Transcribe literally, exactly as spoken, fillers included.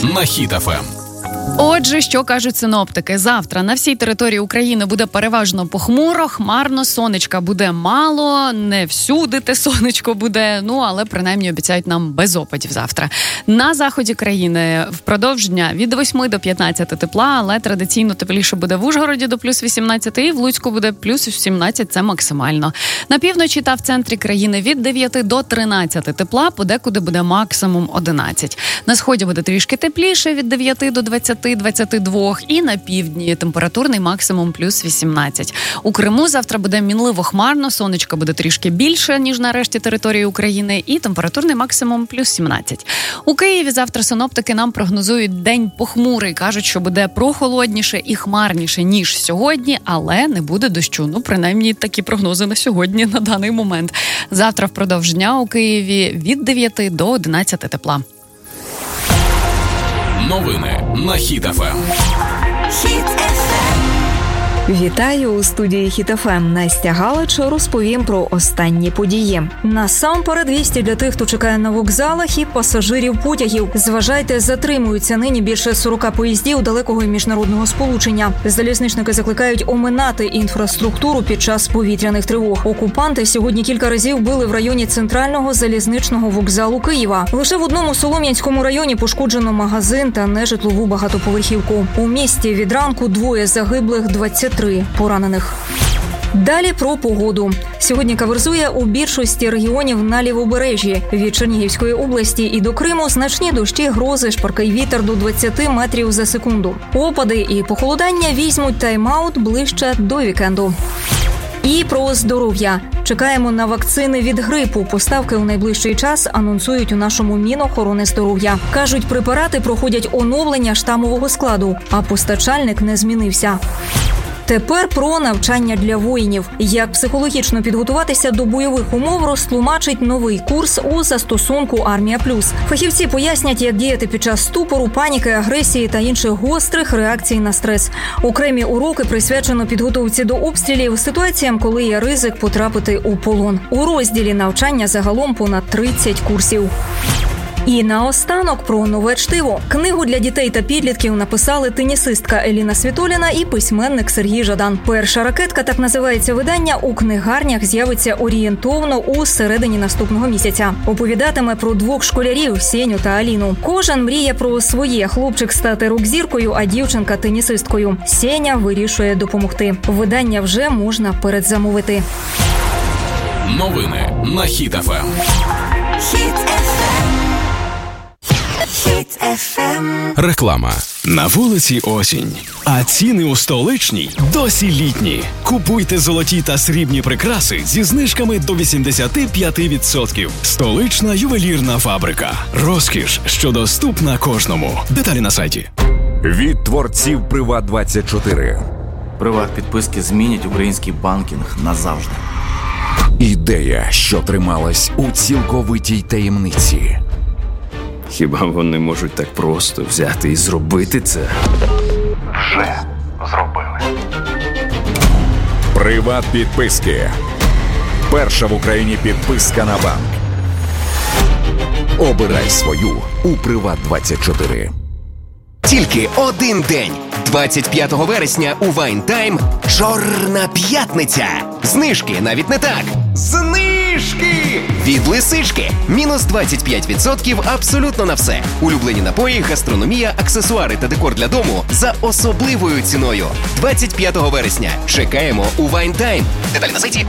на Хіт еф ем. Отже, що кажуть синоптики? Завтра на всій території України буде переважно похмуро, хмарно, сонечка буде мало, не всюди те сонечко буде, ну, але принаймні обіцяють нам без опадів завтра. На заході країни впродовж дня від восьми до п'ятнадцяти тепла, але традиційно тепліше буде в Ужгороді до плюс вісімнадцяти і в Луцьку буде плюс сімнадцять, це максимально. На півночі та в центрі країни від дев'яти до тринадцяти тепла, подекуди буде максимум одинадцять. На сході буде трішки тепліше від дев'яти до двадцяти двадцяти двох, і на півдні температурний максимум плюс вісімнадцять. У Криму завтра буде мінливо хмарно, сонечка буде трішки більше, ніж на решті території України, і температурний максимум плюс сімнадцять. У Києві завтра синоптики нам прогнозують день похмурий, кажуть, що буде прохолодніше і хмарніше, ніж сьогодні, але не буде дощу. Ну, принаймні, такі прогнози на сьогодні, на даний момент. Завтра впродовж дня у Києві від дев'яти до одинадцяти тепла. Новини на Хіт еф ем. Вітаю у студії Хіт еф ем. Настя Галич, розповім про останні події. Насамперед вісті для тих, хто чекає на вокзалах і пасажирів потягів. Зважайте, затримуються нині більше сорока поїздів далекого і міжнародного сполучення. Залізничники закликають оминати інфраструктуру під час повітряних тривог. Окупанти сьогодні кілька разів били в районі центрального залізничного вокзалу Києва. Лише в одному Солом'янському районі пошкоджено магазин та нежитлову багатоповерхівку. У місті від ранку двоє загиблих, двадцять три поранених. Далі про погоду. Сьогодні каверзує у більшості регіонів на лівобережжі. Від Чернігівської області і до Криму значні дощі, грози, шквалький вітер до двадцяти метрів за секунду. Опади і похолодання візьмуть тайм-аут ближче до вікенду. І про здоров'я. Чекаємо на вакцини від грипу. Поставки у найближчий час анонсують у нашому Мінохорони здоров'я. Кажуть, препарати проходять оновлення штамового складу, а постачальник не змінився. Тепер про навчання для воїнів. Як психологічно підготуватися до бойових умов, розтлумачить новий курс у застосунку «Армія Плюс». Фахівці пояснять, як діяти під час ступору, паніки, агресії та інших гострих реакцій на стрес. Окремі уроки присвячено підготовці до обстрілів, ситуаціям, коли є ризик потрапити у полон. У розділі навчання загалом понад тридцять курсів. І наостанок про нове чтиво. Книгу для дітей та підлітків написали тенісистка Еліна Світоліна і письменник Сергій Жадан. Перша ракетка, так називається видання, у книгарнях з'явиться орієнтовно у середині наступного місяця. Оповідатиме про двох школярів – Сеню та Аліну. Кожен мріє про своє. Хлопчик стати рок-зіркою, а дівчинка – тенісисткою. Сеня вирішує допомогти. Видання вже можна передзамовити. Новини на Хіт еф ем. Реклама. На вулиці осінь, а ціни у столичній досі літні. Купуйте золоті та срібні прикраси зі знижками до вісімдесят п'ять відсотків. Столична ювелірна фабрика. Розкіш, що доступна кожному. Деталі на сайті. Від творців Приват двадцять чотири. Приват-підписки змінять український банкінг назавжди. Ідея, що трималась у цілковитій таємниці. Хіба вони можуть так просто взяти і зробити це? Вже зробили. Приват-підписки. Перша в Україні підписка на банк. Обирай свою у Приват двадцять чотири. Тільки один день. двадцять п'ятого вересня у Wine Time Чорна п'ятниця. Знижки навіть не так. Знижки! Від Лисички. Мінус двадцять п'ять відсотків абсолютно на все. Улюблені напої, гастрономія, аксесуари та декор для дому за особливою ціною. двадцять п'ятого вересня. Чекаємо у Wine Time. Деталі на сайті